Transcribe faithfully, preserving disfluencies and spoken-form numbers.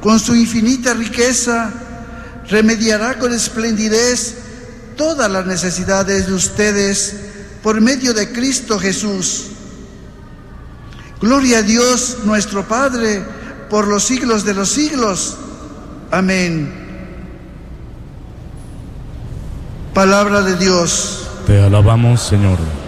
con su infinita riqueza, remediará con esplendidez todas las necesidades de ustedes por medio de Cristo Jesús. Gloria a Dios nuestro Padre por los siglos de los siglos. Amén. Palabra de Dios. Te alabamos, Señor.